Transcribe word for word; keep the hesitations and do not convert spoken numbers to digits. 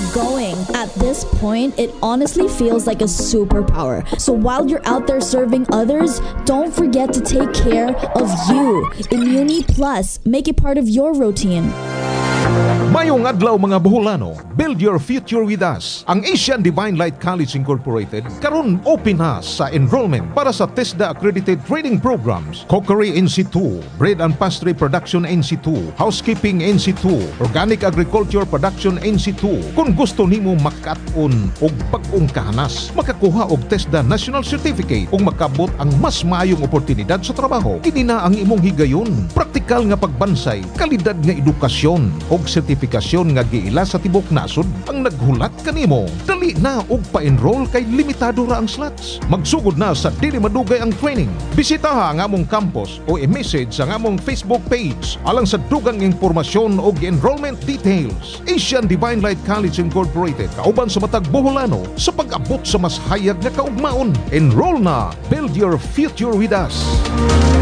going. At this point, it honestly feels like a superpower. So while you're out there serving others, don't forget to take care of you. Immuni Plus, make it part of your routine. Mayong adlaw mga Boholano, build your future with us. Ang Asian Divine Light College Incorporated karon open na sa enrollment para sa TESDA accredited training programs, Cookery N C two, Bread and Pastry Production N C two, Housekeeping N C two, Organic Agriculture Production N C two. Kung gusto nimo makat-on og bag-ong kahanas, makakuha og TESDA National Certificate ug makabot ang mas maayong oportunidad sa trabaho, kini na ang imong higayon. Praktikal nga pagbansay, kalidad nga edukasyon og sertifikasyon nga giila sa tibok nasod ang naghulat kanimo. Dali na og pa-enroll kay limitado ra ang slots. Magsugod na sa dili madugay ang training. Bisitaha ang among campus o i-message sa among Facebook page alang sa dugang impormasyon og enrollment details. Asian Divine Light College Incorporated, kauban sa matag Boholano sa pag-abot sa mas hayag nga kaugmaon. Enroll na. Build your future with us.